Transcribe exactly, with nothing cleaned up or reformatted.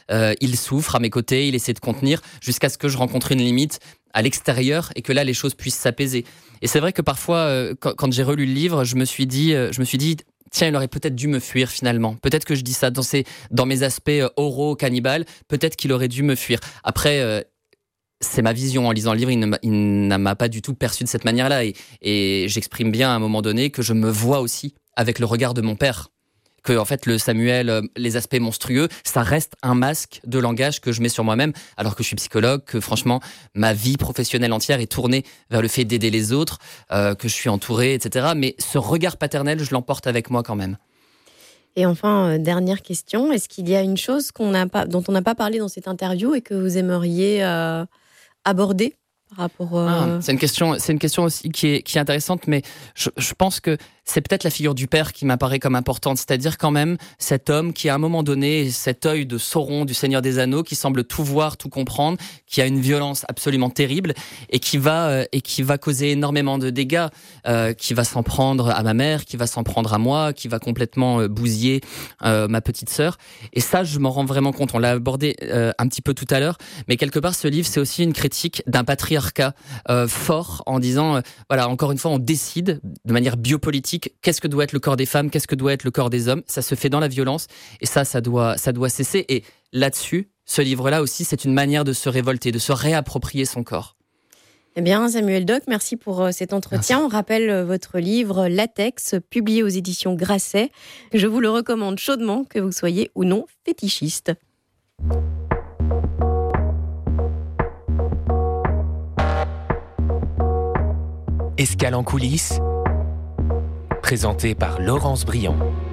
euh, il souffre à mes côtés, il essaie de contenir, jusqu'à ce que je rencontre une limite à l'extérieur et que là les choses puissent s'apaiser. Et c'est vrai que parfois, euh, quand, quand j'ai relu le livre, je me suis dit, euh, je me suis dit, tiens, il aurait peut-être dû me fuir finalement. Peut-être que je dis ça dans, ses, dans mes aspects euh, oraux, cannibales. Peut-être qu'il aurait dû me fuir. Après, euh, c'est ma vision. En lisant le livre, il ne m'a, il ne m'a pas du tout perçu de cette manière-là. Et, et j'exprime bien à un moment donné que je me vois aussi avec le regard de mon père. Que en fait, le Samuel, euh, les aspects monstrueux, ça reste un masque de langage que je mets sur moi-même, alors que je suis psychologue, que franchement, ma vie professionnelle entière est tournée vers le fait d'aider les autres, euh, que je suis entouré, et cetera. Mais ce regard paternel, je l'emporte avec moi quand même. Et enfin, euh, dernière question, est-ce qu'il y a une chose qu'on n'a pas, dont on n'a pas parlé dans cette interview et que vous aimeriez euh, aborder par rapport euh... ah, c'est une question, c'est une question aussi qui est, qui est intéressante, mais je, je pense que c'est peut-être la figure du père qui m'apparaît comme importante, c'est-à-dire quand même cet homme qui à un moment donné, cet œil de Sauron du Seigneur des Anneaux, qui semble tout voir, tout comprendre, qui a une violence absolument terrible et qui va euh, et qui va causer énormément de dégâts, euh, qui va s'en prendre à ma mère, qui va s'en prendre à moi, qui va complètement euh, bousiller euh, ma petite sœur. Et ça, je m'en rends vraiment compte. On l'a abordé euh, un petit peu tout à l'heure, mais quelque part, ce livre, c'est aussi une critique d'un patriarcat euh, fort, en disant, euh, voilà, encore une fois, on décide de manière biopolitique qu'est-ce que doit être le corps des femmes, qu'est-ce que doit être le corps des hommes. Ça se fait dans la violence et ça, ça doit, ça doit cesser. Et là-dessus, ce livre-là aussi, c'est une manière de se révolter, de se réapproprier son corps. Eh bien, Samuel Doc, merci pour cet entretien. Merci. On rappelle votre livre Latex, publié aux éditions Grasset. Je vous le recommande chaudement, que vous soyez ou non fétichiste. Escale en coulisses, présenté par Laurence Briand.